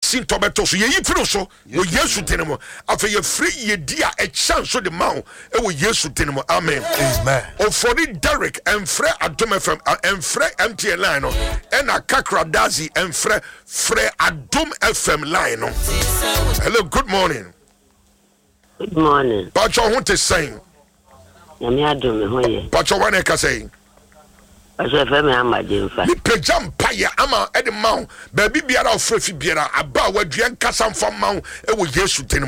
vaccine tobeto so ye yifiro so wo Yesu dinimo afa ye free ye dia a chance so the man e wo Yesu dinimo amen o for the Derek and Fre Adom FM and Fre MTN line no and a Kakra Dazi and Fre Adom FM line no. Hello, good morning. Good morning. Pacho want to saying Yami Adom ho ye. Pacho wane ka saying Pacho FM amadimfa. Mi pejam paya ama e de maw baby biara ofrefi biara aba wadua nkasa mfa maw e wo Yesu dinimo